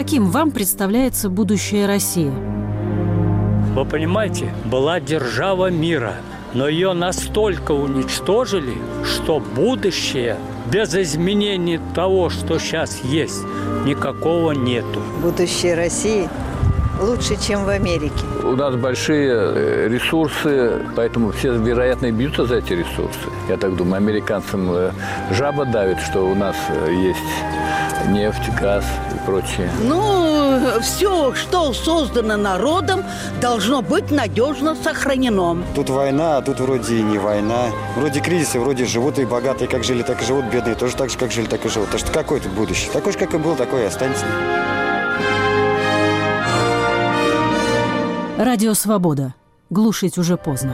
Каким вам представляется будущее России? Вы понимаете, была держава мира, но ее настолько уничтожили, что будущее без изменений того, что сейчас есть, никакого нету. Будущее России лучше, чем в Америке. У нас большие ресурсы, поэтому все, вероятно, и бьются за эти ресурсы. Я так думаю, американцам жаба давит, что у нас есть нефть, газ и прочее. Все, что создано народом, должно быть надежно сохранено. Тут война, а тут вроде и не война. Вроде кризисы, вроде живут и богатые, как жили, так и живут, бедные тоже так же, как жили, так и живут. Так что какое тут будущее? Такое же, как и было, такое и останется. Радио «Свобода». Глушить уже поздно.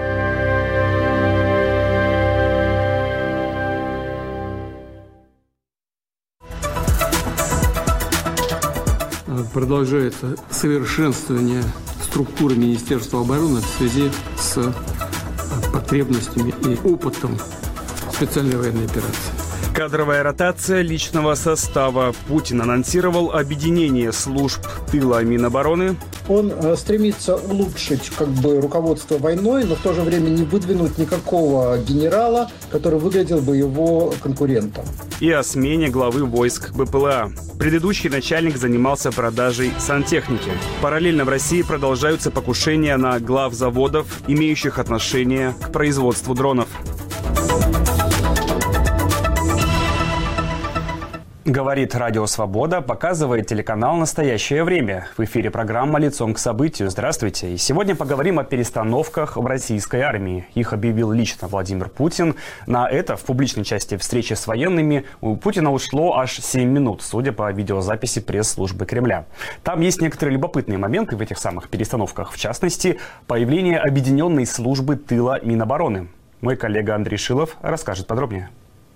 Продолжается совершенствование структуры Министерства обороны в связи с потребностями и опытом специальной военной операции. Кадровая ротация личного состава. Путин анонсировал объединение служб тыла Минобороны. Он стремится улучшить руководство войной, но в то же время не выдвинуть никакого генерала, который выглядел бы его конкурентом. И о смене главы войск БПЛА. Предыдущий начальник занимался продажей сантехники. Параллельно в России продолжаются покушения на глав заводов, имеющих отношение к производству дронов. Говорит Радио Свобода, показывает телеканал «Настоящее время». В эфире программа «Лицом к событию». Здравствуйте. И сегодня поговорим о перестановках в российской армии. Их объявил лично Владимир Путин. На это в публичной части встречи с военными у Путина ушло аж 7 минут, судя по видеозаписи пресс-службы Кремля. Там есть некоторые любопытные моменты в этих самых перестановках. В частности, появление объединенной службы тыла Минобороны. Мой коллега Андрей Шилов расскажет подробнее.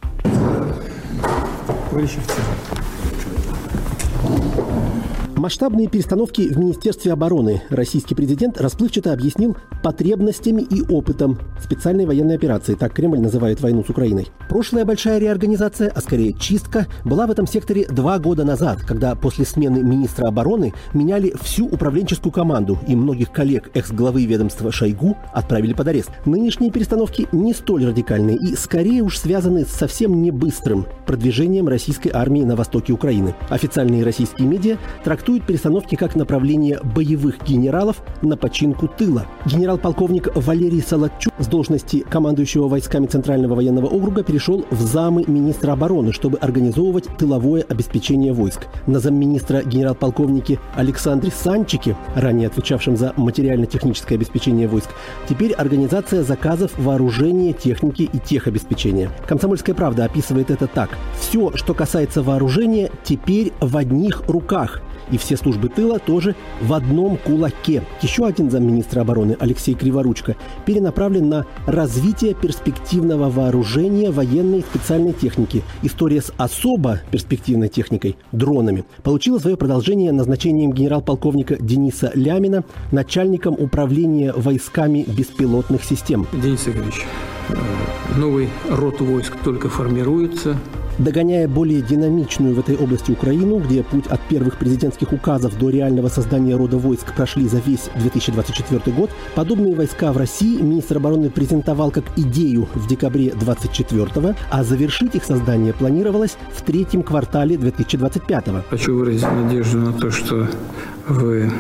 Масштабные перестановки в Министерстве обороны российский президент расплывчато объяснил потребностями и опытом специальной военной операции, так Кремль называет войну с Украиной. Прошлая большая реорганизация, а скорее чистка, была в этом секторе 2 года назад, когда после смены министра обороны меняли всю управленческую команду и многих коллег экс-главы ведомства Шойгу отправили под арест. Нынешние перестановки не столь радикальные и скорее уж связаны с совсем не быстрым продвижением российской армии на востоке Украины. Официальные российские медиа трактуют перестановки как направление боевых генералов на починку тыла. Генерал-полковник Валерий Солодчук с должности командующего войсками Центрального военного округа перешел в замы министра обороны, чтобы организовывать тыловое обеспечение войск. На замминистра генерал-полковнике Александре Санчике, ранее отвечавшем за материально-техническое обеспечение войск, теперь организация заказов вооружения, техники и техобеспечения. «Комсомольская правда» описывает это так. Все, что касается вооружения, теперь в одних руках. И все службы тыла тоже в одном кулаке. Еще один замминистра обороны Алексей Криворучко перенаправлен на развитие перспективного вооружения военной и специальной техники. История с особо перспективной техникой – дронами – получила свое продолжение назначением генерал-полковника Дениса Лямина начальником управления войсками беспилотных систем. Денис Игоревич, новый род войск только формируется. Догоняя более динамичную в этой области Украину, где путь от первых президентских указов до реального создания рода войск прошли за весь 2024 год, подобные войска в России министр обороны презентовал как идею в декабре 2024, а завершить их создание планировалось в 3-м квартале 2025. Хочу выразить надежду на то, что вы...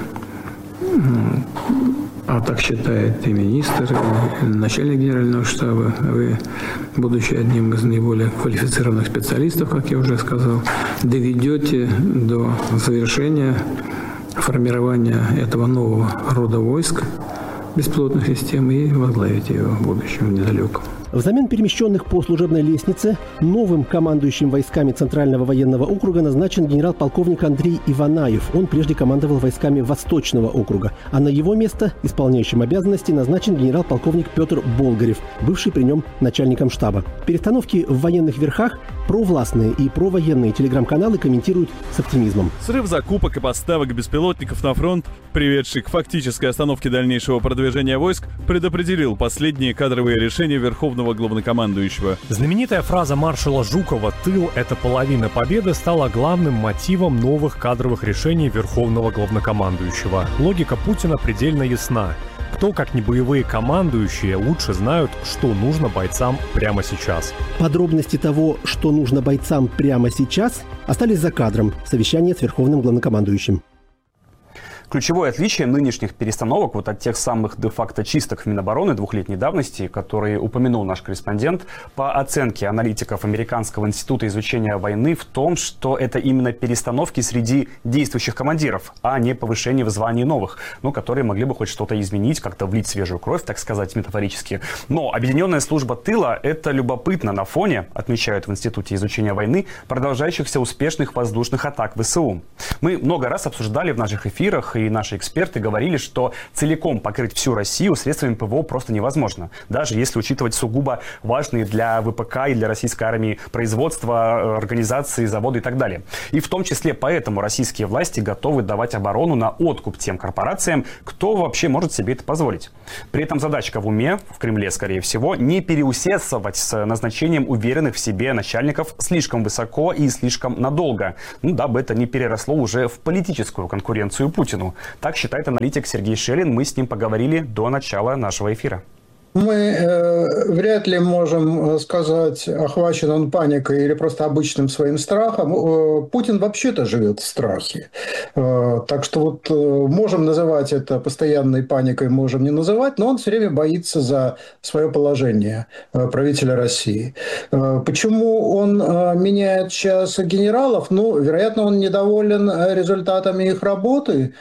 А так считает и министр, и начальник генерального штаба. Вы, будучи одним из наиболее квалифицированных специалистов, как я уже сказал, доведете до завершения формирования этого нового рода войск беспилотных систем и возглавите его в будущем недалеком. Взамен перемещенных по служебной лестнице новым командующим войсками Центрального военного округа назначен генерал-полковник Андрей Иванаев. Он прежде командовал войсками Восточного округа. А на его место, исполняющим обязанности, назначен генерал-полковник Петр Болгарев, бывший при нем начальником штаба. Перестановки в военных верхах провластные и провоенные телеграм-каналы комментируют с оптимизмом. Срыв закупок и поставок беспилотников на фронт, приведший к фактической остановке дальнейшего продвижения войск, предопределил последние кадровые решения Верховного верховного главнокомандующего. Знаменитая фраза маршала Жукова «Тыл – это половина победы» стала главным мотивом новых кадровых решений верховного главнокомандующего. Логика Путина предельно ясна. Кто, как не боевые командующие, лучше знают, что нужно бойцам прямо сейчас. Подробности того, что нужно бойцам прямо сейчас, остались за кадром совещания с верховным главнокомандующим. Ключевое отличие нынешних перестановок вот от тех самых де-факто чисток в Минобороны двухлетней давности, которые упомянул наш корреспондент, по оценке аналитиков Американского института изучения войны в том, что это именно перестановки среди действующих командиров, а не повышение в звании новых, которые могли бы хоть что-то изменить, как-то влить свежую кровь, так сказать, метафорически. Но объединенная служба тыла – это любопытно на фоне, отмечают в Институте изучения войны, продолжающихся успешных воздушных атак ВСУ. Мы много раз обсуждали в наших эфирах, и наши эксперты говорили, что целиком покрыть всю Россию средствами ПВО просто невозможно. Даже если учитывать сугубо важные для ВПК и для российской армии производства, организации, заводы и так далее. И в том числе поэтому российские власти готовы давать оборону на откуп тем корпорациям, кто вообще может себе это позволить. При этом задачка в уме, в Кремле, скорее всего, не переусердствовать с назначением уверенных в себе начальников слишком высоко и слишком надолго, дабы это не переросло уже в политическую конкуренцию Путину. Так считает аналитик Сергей Шелин. Мы с ним поговорили до начала нашего эфира. Мы вряд ли можем сказать, охвачен он паникой или просто обычным своим страхом. Путин вообще-то живет в страхе. Так что можем называть это постоянной паникой, можем не называть, но он все время боится за свое положение правителя России. Почему он меняет сейчас генералов? Вероятно, он недоволен результатами их работы.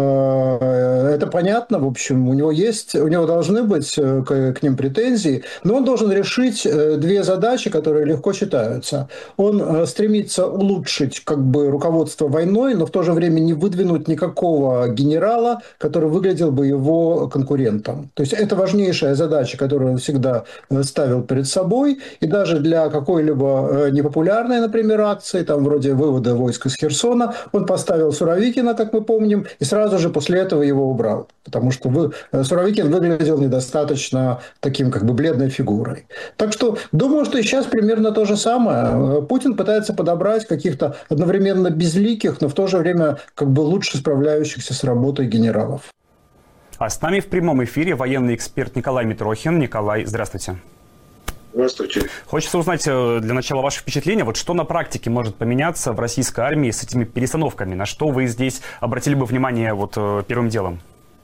Это понятно, в общем, у него должны быть к ним претензии, но он должен решить две задачи, которые легко считаются. Он стремится улучшить руководство войной, но в то же время не выдвинуть никакого генерала, который выглядел бы его конкурентом. То есть это важнейшая задача, которую он всегда ставил перед собой, и даже для какой-либо непопулярной, например, акции, вроде вывода войск из Херсона, он поставил Суровикина, как мы помним, и сразу же после этого его убрал, потому что Суровикин выглядел недостаточно таким бледной фигурой. Так что думаю, что и сейчас примерно то же самое. Путин пытается подобрать каких-то одновременно безликих, но в то же время лучше справляющихся с работой генералов. А с нами в прямом эфире военный эксперт Николай Митрохин. Николай, здравствуйте. Здравствуйте. Хочется узнать для начала ваше впечатление, что на практике может поменяться в российской армии с этими перестановками? На что вы здесь обратили бы внимание первым делом?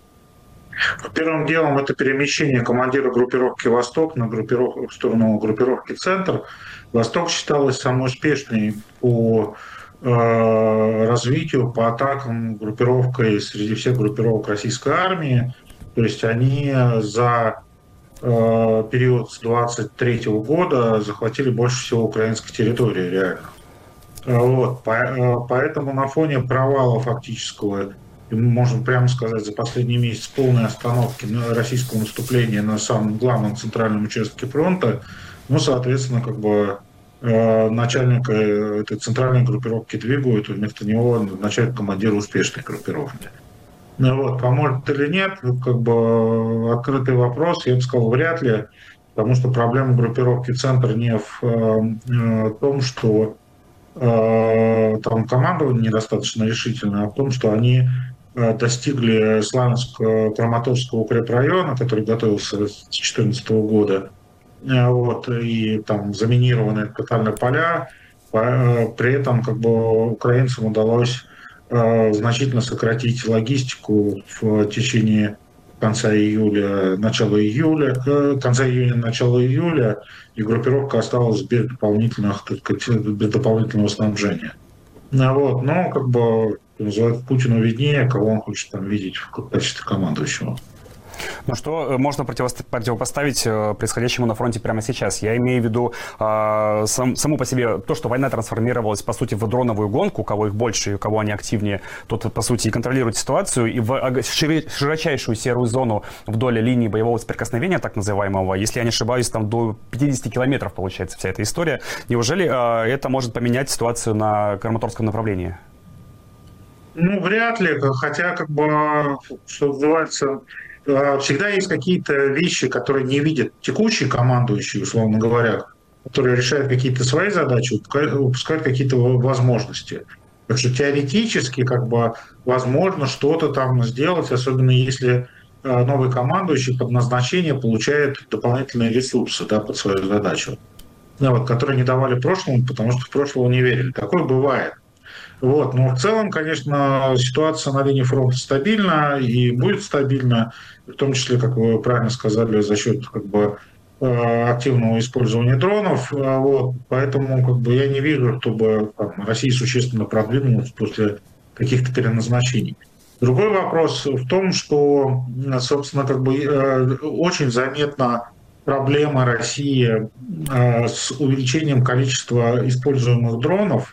Первым делом это перемещение командира группировки «Восток» в сторону группировки «Центр». «Восток» считалась самой успешной по развитию, по атакам группировкой среди всех группировок российской армии. То есть они за период с 23 года захватили больше всего украинской территории реально. Поэтому на фоне провала фактического, можно прямо сказать, за последний месяц полной остановки российского наступления на самом главном центральном участке фронта, соответственно, начальника этой центральной группировки двигают, вместо него назначают командира успешной группировки. Поможет или нет, открытый вопрос, я бы сказал, вряд ли, потому что проблема группировки «Центр» не в том, что там командование недостаточно решительное, а в том, что они достигли Славянск-Краматорского укрепрайона, который готовился с 2014 года, и там заминированы тотально поля. При этом украинцам удалось значительно сократить логистику в течение конца июня, начала июля, и группировка осталась без дополнительного снабжения. Путину виднее, кого он хочет видеть в качестве командующего. Что можно противопоставить происходящему на фронте прямо сейчас? Я имею в виду саму по себе то, что война трансформировалась, по сути, в дроновую гонку, у кого их больше и у кого они активнее, тот, по сути, и контролирует ситуацию, и в широчайшую серую зону вдоль линии боевого соприкосновения, так называемого, если я не ошибаюсь, до 50 километров получается вся эта история. Неужели это может поменять ситуацию на Краматорском направлении? Вряд ли, хотя, что называется, всегда есть какие-то вещи, которые не видят текущий командующий, условно говоря, которые решают какие-то свои задачи, упускают какие-то возможности. Так что теоретически возможно что-то там сделать, особенно если новый командующий под назначение получает дополнительные ресурсы под свою задачу, которые не давали прошлому, потому что в прошлого не верили. Такое бывает. Но в целом, конечно, ситуация на линии фронта стабильна и будет стабильна, в том числе, как вы правильно сказали, за счет активного использования дронов. Поэтому я не вижу, чтобы Россия существенно продвинулась после каких-то переназначений. Другой вопрос в том, что, собственно, очень заметна проблема России с увеличением количества используемых дронов.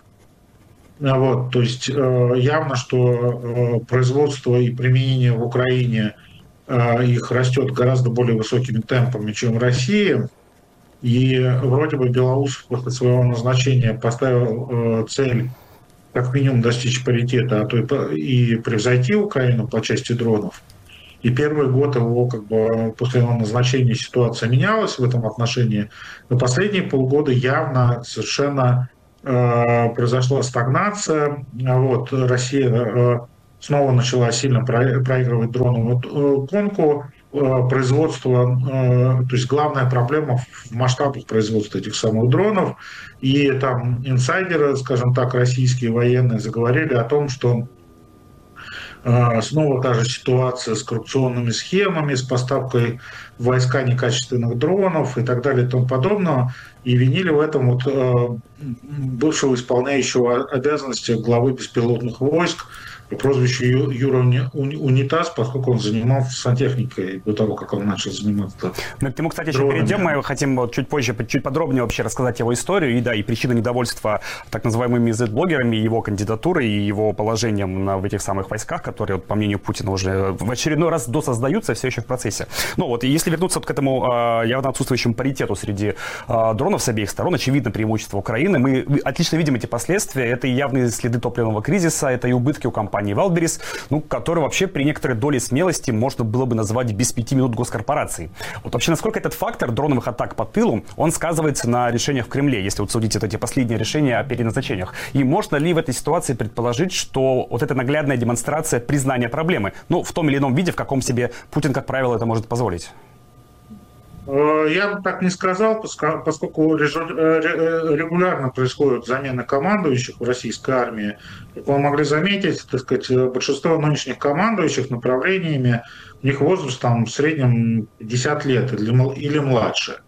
То есть явно, что производство и применение в Украине их растет гораздо более высокими темпами, чем в России. И вроде бы Белоусов после своего назначения поставил цель как минимум достичь паритета, а то и превзойти Украину по части дронов. И первый год его, после его назначения ситуация менялась в этом отношении. Но последние полгода явно совершенно произошла стагнация. Россия снова начала сильно проигрывать дроновую гонку. Производство, то есть главная проблема в масштабах производства этих самых дронов. И там инсайдеры, скажем так, российские военные заговорили о том, что снова та же ситуация с коррупционными схемами, с поставкой в войска некачественных дронов и так далее и тому подобное. И винили в этом бывшего исполняющего обязанности главы беспилотных войск по прозвищу Юра Унитаз, поскольку он занимался сантехникой до того, как он начал заниматься. Мы к нему, кстати, еще перейдем. Мы хотим чуть позже, чуть подробнее вообще рассказать его историю и причины недовольства так называемыми Z-блогерами, его кандидатурой и его положением в этих самых войсках, которые, по мнению Путина, уже в очередной раз досоздаются, все еще в процессе. И если вернуться к этому явно отсутствующему паритету среди дронов с обеих сторон, очевидно преимущество Украины. Мы отлично видим эти последствия. Это и явные следы топливного кризиса, это и убытки у компании Валберис, который вообще при некоторой доле смелости можно было бы назвать без 5 минут госкорпорацией. Вообще, насколько этот фактор дроновых атак по тылу, он сказывается на решениях в Кремле, если судить эти последние решения о переназначениях? И можно ли в этой ситуации предположить, что эта наглядная демонстрация признания проблемы, в том или ином виде, в каком себе Путин, как правило, это может позволить? Я бы так не сказал, поскольку регулярно происходят замены командующих в российской армии. Как вы могли заметить, большинство нынешних командующих направлениями, у них возраст в среднем 50 лет или младше.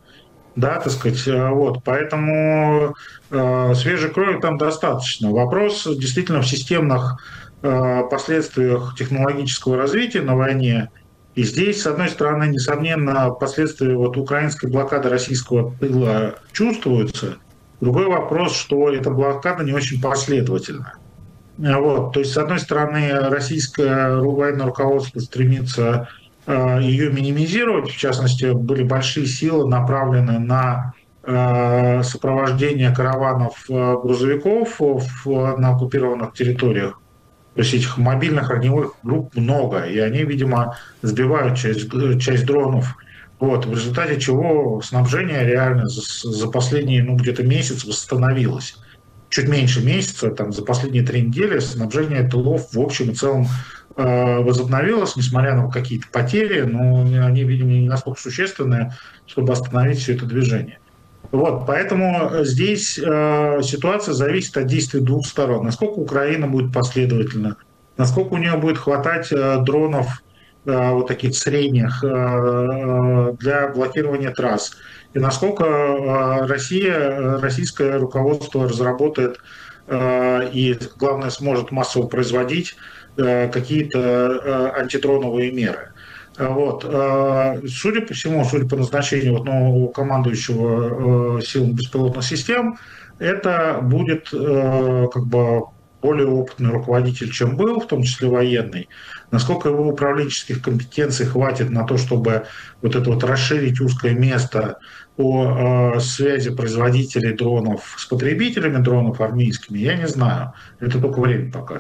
Поэтому свежей крови там достаточно. Вопрос действительно в системных последствиях технологического развития на войне. И здесь, с одной стороны, несомненно, последствия украинской блокады российского тыла чувствуются. Другой вопрос, что эта блокада не очень последовательна. То есть, с одной стороны, российское военное руководство стремится ее минимизировать. В частности, были большие силы направлены на сопровождение караванов грузовиков на оккупированных территориях. То есть этих мобильных огневых групп много, и они, видимо, сбивают часть дронов. В результате чего снабжение реально за последний где-то месяц восстановилось. Чуть меньше месяца, за последние 3 недели снабжение тылов в общем и целом возобновилось, несмотря на какие-то потери, но они, видимо, не настолько существенные, чтобы остановить все это движение. Поэтому здесь ситуация зависит от действий двух сторон. Насколько Украина будет последовательна, насколько у нее будет хватать дронов таких средних для блокирования трасс, и насколько российское руководство разработает и, главное, сможет массово производить какие-то антидроновые меры. Судя по всему, судя по назначению нового командующего силами беспилотных систем, это будет более опытный руководитель, чем был, в том числе военный. Насколько его управленческих компетенций хватит на то, чтобы расширить узкое место по связи производителей дронов с потребителями дронов армейскими, я не знаю. Это только время покажет.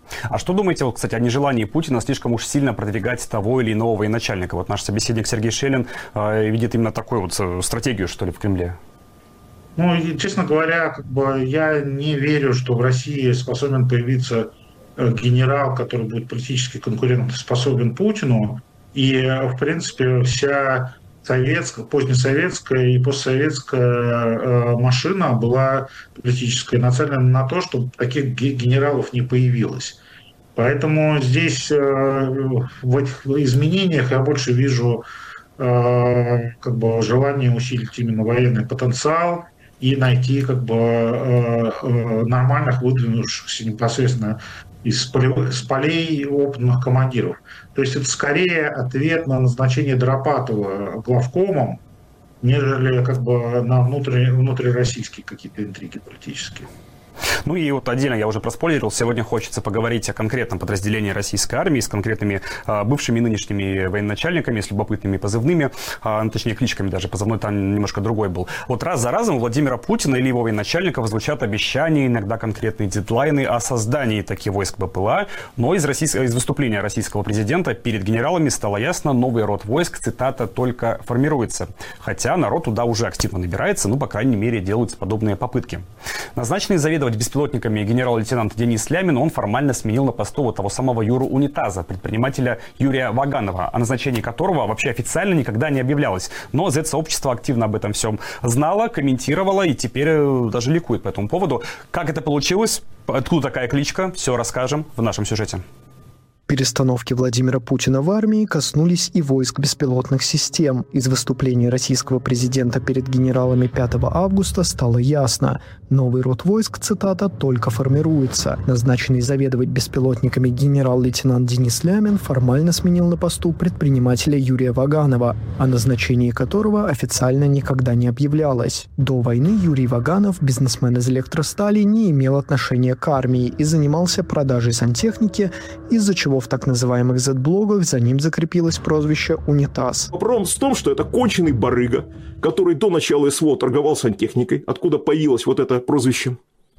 А что думаете, вот, кстати, о нежелании Путина слишком уж сильно продвигать того или иного военачальника? Вот наш собеседник Сергей Шелин видит именно такую вот стратегию, что ли, в Кремле. Ну, и, честно говоря, я не верю, что в России способен появиться генерал, который будет политически конкурентоспособен Путину. И, в принципе, вся позднесоветская и постсоветская машина была политическая, нацелена на то, чтобы таких генералов не появилось. Поэтому здесь в этих изменениях я больше вижу желание усилить именно военный потенциал и найти нормальных, выдвинувшихся непосредственно с полей опытных командиров. То есть это скорее ответ на назначение Доропатова главкомом, нежели на внутрироссийские какие-то интриги политические. Ну и вот отдельно, я уже проспойлерил, сегодня хочется поговорить о конкретном подразделении российской армии с конкретными бывшими и нынешними военачальниками, с любопытными позывными, точнее кличками даже, позывной там немножко другой был. Вот раз за разом у Владимира Путина или его военачальников звучат обещания, иногда конкретные дедлайны о создании таких войск БПЛА, но из выступления российского президента перед генералами стало ясно, новый род войск, цитата, только формируется. Хотя народ туда уже активно набирается, по крайней мере, делаются подобные попытки. Назначенный заведовать беспилотниками генерал-лейтенант Денис Лямин, он формально сменил на посту того самого Юру Унитаза, предпринимателя Юрия Ваганова, о назначении которого вообще официально никогда не объявлялось. Но Z-сообщество активно об этом всем знало, комментировало и теперь даже ликует по этому поводу. Как это получилось? Откуда такая кличка? Все расскажем в нашем сюжете. Перестановки Владимира Путина в армии коснулись и войск беспилотных систем. Из выступления российского президента перед генералами 5 августа стало ясно. Новый род войск, цитата, только формируется. Назначенный заведовать беспилотниками генерал-лейтенант Денис Лямин формально сменил на посту предпринимателя Юрия Ваганова, о назначении которого официально никогда не объявлялось. До войны Юрий Ваганов, бизнесмен из электростали, не имел отношения к армии и занимался продажей сантехники, из-за чего в так называемых Z-блогах за ним закрепилось прозвище «Унитаз». Вопрос в том, что это конченый барыга, который до начала СВО торговал сантехникой, откуда появилось вот это прозвище.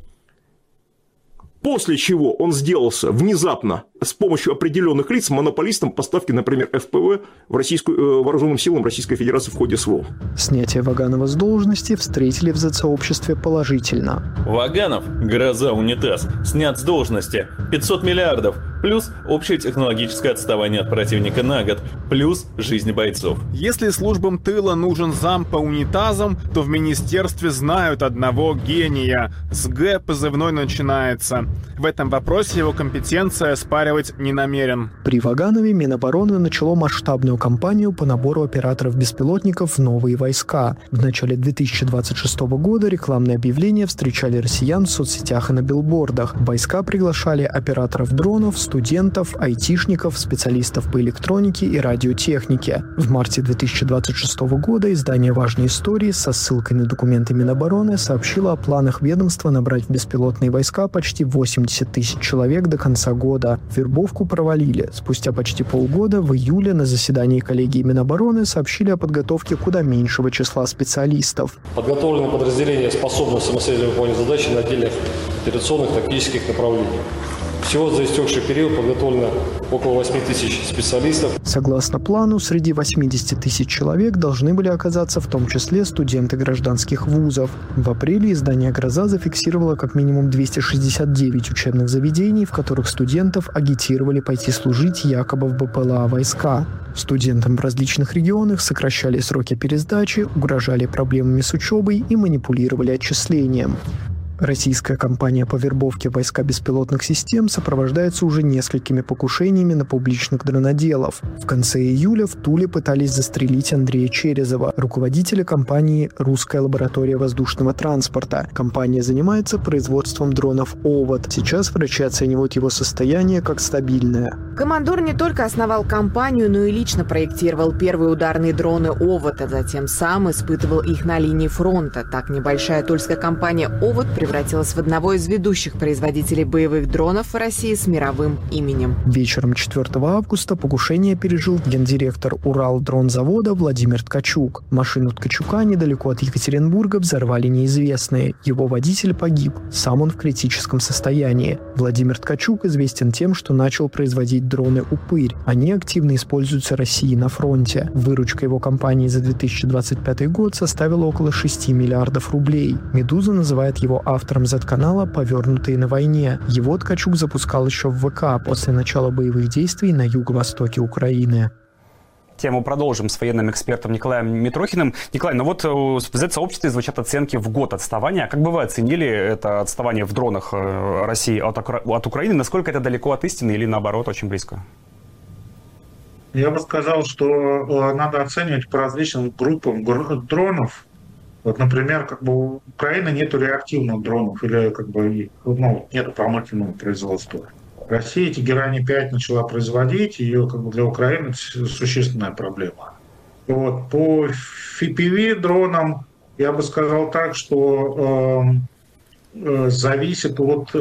После чего он сделался внезапно с помощью определенных лиц монополистом поставки, например, ФПВ вооруженным силам Российской Федерации в ходе СВО. Снятие Ваганова с должности встретили в Z-сообществе положительно. Ваганов, гроза унитаз, снят с должности. 500 миллиардов. Плюс общее технологическое отставание от противника на год. Плюс жизнь бойцов. Если службам тыла нужен зам по унитазам, то в министерстве знают одного гения. С Г позывной начинается. В этом вопросе его компетенция оспаривать не намерен. При Ваганове Минобороны начало масштабную кампанию по набору операторов беспилотников в новые войска. В начале 2026 года рекламные объявления встречали россиян в соцсетях и на билбордах. В войска приглашали операторов дронов, студентов, айтишников, специалистов по электронике и радиотехнике. В марте 2026 года издание «Важные истории» со ссылкой на документы Минобороны сообщило о планах ведомства набрать в беспилотные войска почти 80 тысяч человек до конца года. Вербовку провалили. Спустя почти полгода, в июле, на заседании коллегии Минобороны сообщили о подготовке куда меньшего числа специалистов. Подготовлены подразделения способны самостоятельно выполнять задачи на отдельных операционных тактических направлениях. Всего за истекший период подготовлено около 8 тысяч специалистов. Согласно плану, среди 80 тысяч человек должны были оказаться в том числе студенты гражданских вузов. В апреле издание «Гроза» зафиксировало как минимум 269 учебных заведений, в которых студентов агитировали пойти служить якобы в БПЛА войска. Студентам в различных регионах сокращали сроки пересдачи, угрожали проблемами с учебой и манипулировали отчислением. Российская кампания по вербовке в войска беспилотных систем сопровождается уже несколькими покушениями на публичных дроноделов. В конце июля в Туле пытались застрелить Андрея Черезова, руководителя компании «Русская лаборатория воздушного транспорта». Компания занимается производством дронов «Овод». Сейчас врачи оценивают его состояние как стабильное. Командор не только основал компанию, но и лично проектировал первые ударные дроны «Овод», а затем сам испытывал их на линии фронта. Так небольшая тульская компания «Овод» превратилась в одного из ведущих производителей боевых дронов в России с мировым именем. Вечером 4 августа покушение пережил гендиректор Уралдронзавода Владимир Ткачук. Машину Ткачука недалеко от Екатеринбурга взорвали неизвестные. Его водитель погиб. Сам он в критическом состоянии. Владимир Ткачук известен тем, что начал производить дроны «Упырь». Они активно используются Россией на фронте. Выручка его компании за 2025 год составила около 6 миллиардов рублей. «Медуза» называет его автором Z-канала «Повернутые на войне». Его Ткачук запускал еще в ВК после начала боевых действий на юго-востоке Украины. Тему продолжим с военным экспертом Николаем Митрохиным. Николай, ну вот в Z-сообществе звучат оценки в год отставания. Как бы вы оценили это отставание в дронах России от Украины? Насколько это далеко от истины или наоборот очень близко? Я бы сказал, что надо оценивать по различным группам дронов. Вот, например, у Украины нету реактивных дронов или нету промышленного производства. Россия эти Герани-5 начала производить, ее для Украины существенная проблема. Вот. По FPV дронам я бы сказал так, что зависит от,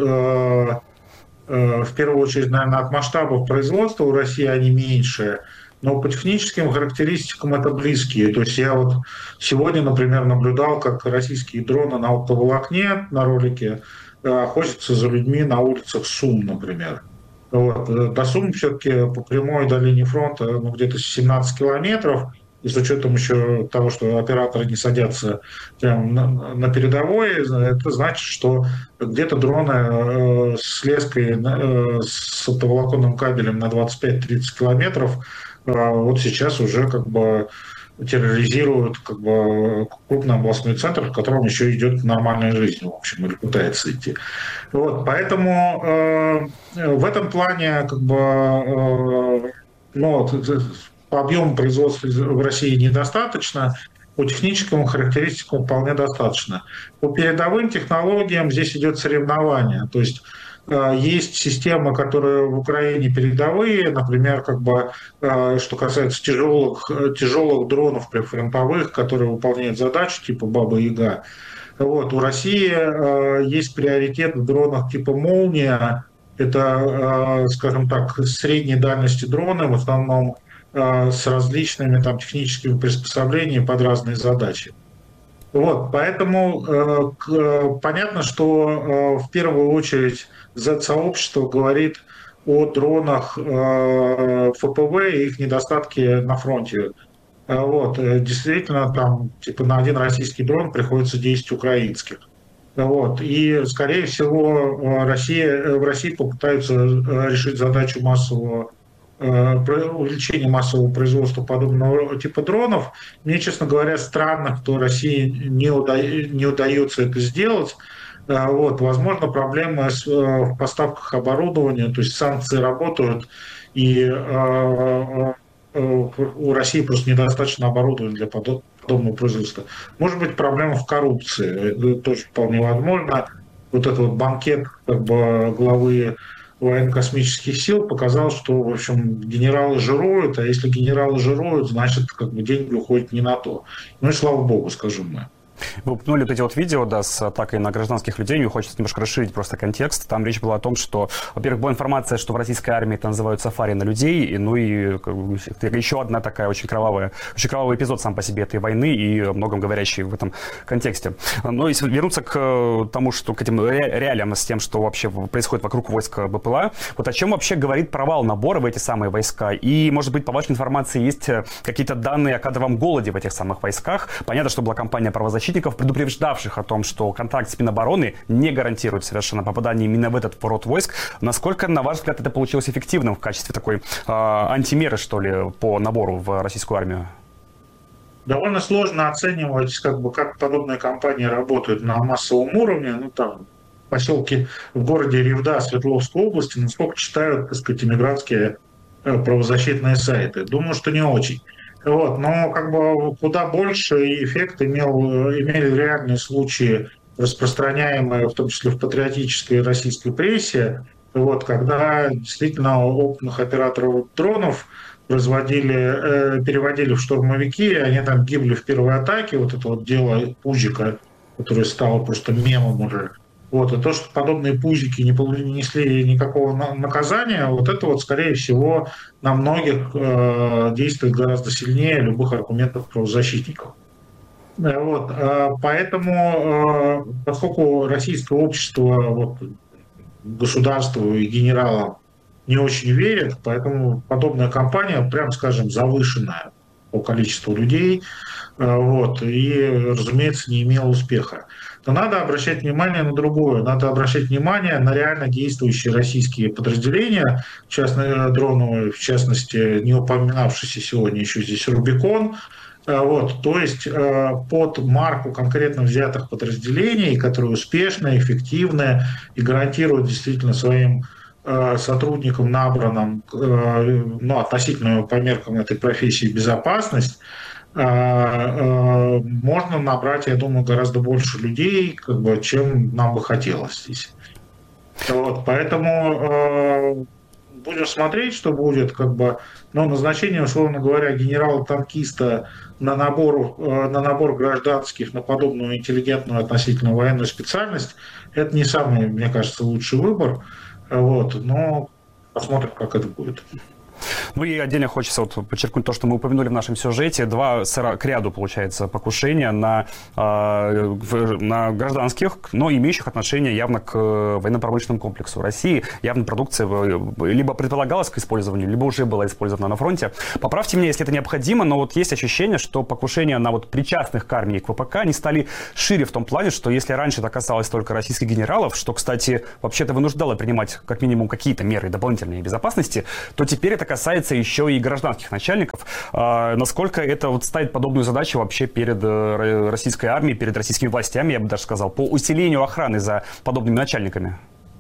в первую очередь, наверное, от масштабов производства. У России они меньше, но по техническим характеристикам это близкие. То есть я вот сегодня, например, наблюдал, как российские дроны на оптоволокне на ролике охотятся за людьми на улицах Сум, например. Вот. До Сум все-таки по прямой до линии фронта где-то 17 километров. И с учетом еще того, что операторы не садятся прямо на передовой, это значит, что где-то дроны с леской, с оптоволоконным кабелем на 25-30 километров вот сейчас уже терроризируют крупный областной центр, в котором еще идет нормальная жизнь, в общем, или пытается идти. Вот, поэтому в этом плане по объему производства в России недостаточно, по техническим характеристикам вполне достаточно. По передовым технологиям здесь идет соревнование, то есть есть системы, которые в Украине передовые, например, что касается тяжелых дронов прифронтовых, которые выполняют задачи типа Баба-Яга. Вот. У России есть приоритет в дронах типа «Молния». Это, скажем так, средней дальности дроны, в основном с различными техническими приспособлениями под разные задачи. Вот, поэтому понятно, что в первую очередь Z-сообщество говорит о дронах ФПВ и их недостатки на фронте. Вот, действительно, на один российский дрон приходится 10 украинских. Вот, и, скорее всего, в России попытаются решить задачу увеличения массового производства подобного типа дронов. Мне, честно говоря, странно, что России не удается это сделать. Вот, возможно, проблемы в поставках оборудования, то есть санкции работают, и у России просто недостаточно оборудования для подобного производства. Может быть, проблема в коррупции, это тоже вполне возможно. Вот этот банкет главы военно-космических сил показал, что, в общем, генералы жируют, а если генералы жируют, значит, деньги уходят не на то. Ну и слава богу, скажем мы. Вы упомянули вот эти вот видео, да, с атакой на гражданских людей. Мне хочется немножко расширить просто контекст. Там речь была о том, что, во-первых, была информация, что в российской армии это называют сафари на людей, и еще одна такая очень кровавый эпизод сам по себе этой войны и о многом говорящий в этом контексте. Но если вернуться к тому, что к этим реалиям с тем, что вообще происходит вокруг войск БПЛА, вот о чем вообще говорит провал набора в эти самые войска? И, может быть, по вашей информации есть какие-то данные о кадровом голоде в этих самых войсках? Понятно, что была кампания правозащитников, предупреждавших о том, что контракт с Минобороны не гарантирует совершенно попадание именно в этот род войск. Насколько, на ваш взгляд, это получилось эффективным в качестве такой антимеры, что ли, по набору в российскую армию? Довольно сложно оценивать, как подобные кампании работают на массовом уровне. В поселке, в городе Ревда Свердловской области, насколько читают, иммигрантские правозащитные сайты. Думаю, что не очень. Вот, но куда больше эффект имели реальные случаи, распространяемые в том числе в патриотической российской прессе, вот, когда действительно опытных операторов дронов переводили в штурмовики, они там гибли в первой атаке. Вот это вот дело Пузика, которое стало просто мемом уже Вот, и то, что подобные пузики не несли никакого наказания, вот это вот, скорее всего, на многих действует гораздо сильнее любых аргументов правозащитников. Вот, поэтому, поскольку российское общество вот, государству и генералам не очень верит, поэтому подобная кампания, прям скажем, завышенная по количеству людей, вот, и, разумеется, не имела успеха. Но надо обращать внимание на другое. Надо обращать внимание на реально действующие российские подразделения, в частности, дроновые, в частности, не упоминавшийся сегодня еще здесь Рубикон. Вот, то есть под марку конкретно взятых подразделений, которые успешны, эффективны и гарантируют действительно своим сотрудникам, набранным, ну, относительно по меркам этой профессии, безопасность, можно набрать, я думаю, гораздо больше людей, как бы, чем нам бы хотелось здесь. Вот, поэтому будем смотреть, что будет, как бы, но назначение, условно говоря, генерала-танкиста на набор гражданских на подобную интеллигентную относительно военную специальность, это не самый, мне кажется, лучший выбор. Вот, но посмотрим, как это будет. Ну и отдельно хочется вот подчеркнуть то, что мы упомянули в нашем сюжете. Два к ряду, получается, покушения на гражданских, но имеющих отношение явно к военно-промышленному комплексу России. Явно продукция либо предполагалась к использованию, либо уже была использована на фронте. Поправьте меня, если это необходимо, но вот есть ощущение, что покушения на вот причастных к армии, к ВПК, они стали шире в том плане, что если раньше это касалось только российских генералов, что, кстати, вообще-то вынуждало принимать как минимум какие-то меры дополнительной безопасности, то теперь это касается еще и гражданских начальников. Насколько это вот ставит подобную задачу вообще перед российской армией, перед российскими властями, я бы даже сказал, по усилению охраны за подобными начальниками?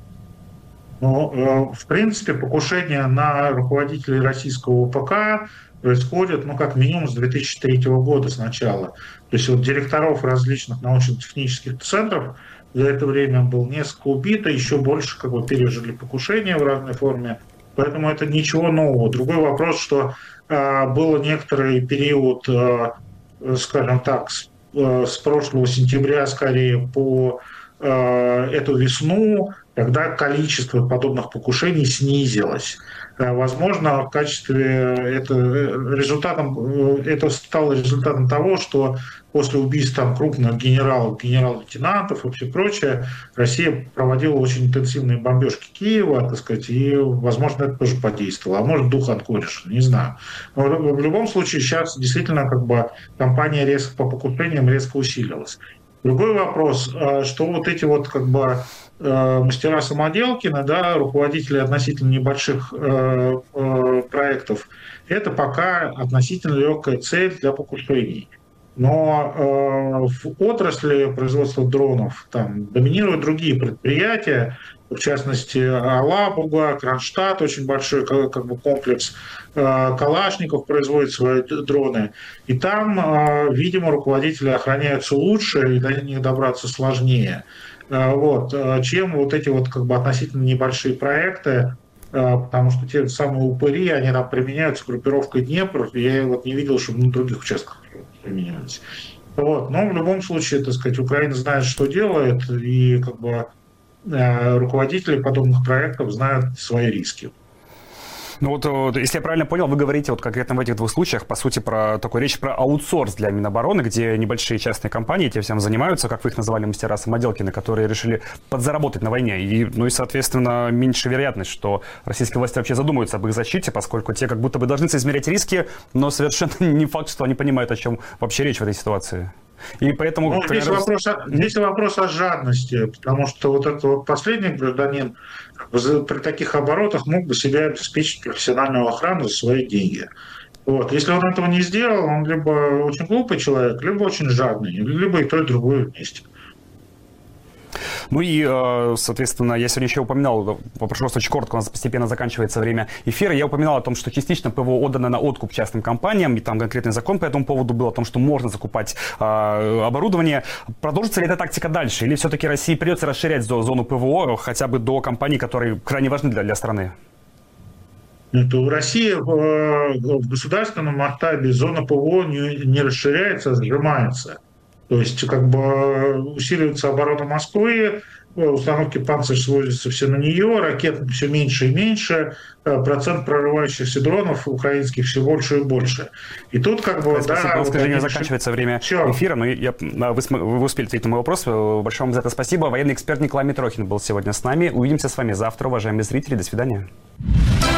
Ну, в принципе, покушения на руководителей российского ВПК происходят, ну, как минимум с 2003 года сначала. То есть вот директоров различных научно-технических центров за это время было несколько убито, еще больше как бы пережили покушения в разной форме. Поэтому это ничего нового. Другой вопрос, что был некоторый период, скажем так, с прошлого сентября, скорее, по эту весну, когда количество подобных покушений снизилось. Возможно, в качестве это стало результатом того, что после убийств там, крупных генералов, генерал-лейтенантов и все прочее, Россия проводила очень интенсивные бомбежки Киева, так сказать, и, возможно, это тоже подействовало. А может, дух от кореша, не знаю. Но в любом случае, сейчас действительно как бы кампания резко по покушениям резко усилилась. Другой вопрос, что вот эти вот как бы мастера самоделкины, да, руководители относительно небольших проектов, это пока относительно легкая цель для покушений. Но в отрасли производства дронов там доминируют другие предприятия, в частности, Алабуга, Кронштадт, очень большой как бы комплекс, Калашников производит свои дроны. И там, видимо, руководители охраняются лучше, и до них добраться сложнее. Вот, чем вот эти вот как бы относительно небольшие проекты, потому что те самые упыри, они там применяются группировкой Днепр, я вот не видел, чтобы на других участках применялись. Вот. Но в любом случае, так сказать, Украина знает, что делает, и как бы руководители подобных проектов знают свои риски. Ну вот, если я правильно понял, вы говорите вот конкретно в этих двух случаях, по сути, речь про аутсорс для Минобороны, где небольшие частные компании этим всем занимаются, как вы их называли, мастера самоделкины, которые решили подзаработать на войне. Ну и, соответственно, меньше вероятность, что российские власти вообще задумаются об их защите, поскольку те как будто бы должны соизмерять риски, но совершенно не факт, что они понимают, о чем вообще речь в этой ситуации. И поэтому... Ну, здесь вопрос о жадности, потому что вот этот вот последний гражданин при таких оборотах мог бы себе обеспечить профессиональную охрану за свои деньги. Вот. Если он этого не сделал, он либо очень глупый человек, либо очень жадный, либо и то, и другое вместе. Ну и, соответственно, я сегодня еще упоминал, попрошу вас очень коротко, у нас постепенно заканчивается время эфира, я упоминал о том, что частично ПВО отдано на откуп частным компаниям, и там конкретный закон по этому поводу был, о том, что можно закупать оборудование. Продолжится ли эта тактика дальше, или все-таки России придется расширять зону ПВО хотя бы до компаний, которые крайне важны для страны? Это у России в государственном масштабе зона ПВО не расширяется, а сжимается. То есть как бы усиливается оборона Москвы, установки «Панцирь» сводятся все на нее, ракет все меньше и меньше, процент прорывающихся дронов украинских все больше и больше. И тут как бы... Спасибо, да, к сожалению, заканчивается время эфира, но вы успели ответить на мой вопрос. Большое вам за это спасибо. Военный эксперт Николай Митрохин был сегодня с нами. Увидимся с вами завтра, уважаемые зрители. До свидания.